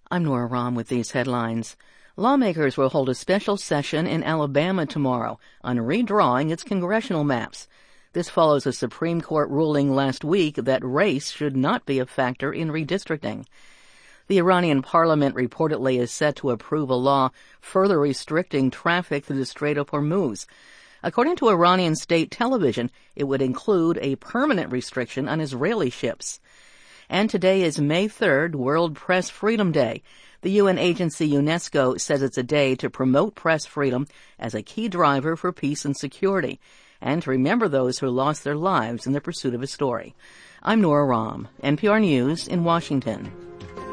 I'm Nora Rahm with these headlines. Lawmakers will hold a special session in Alabama tomorrow on redrawing its congressional maps. This follows a Supreme Court ruling last week that race should not be a factor in redistricting. The Iranian parliament reportedly is set to approve a law further restricting traffic through the Strait of Hormuz. According to Iranian state television, it would include a permanent restriction on Israeli ships. And today is May 3rd, World Press Freedom Day. The UN agency UNESCO says it's a day to promote press freedom as a key driver for peace and security, and to remember those who lost their lives in the pursuit of a story. I'm Nora Rahm, NPR News in Washington.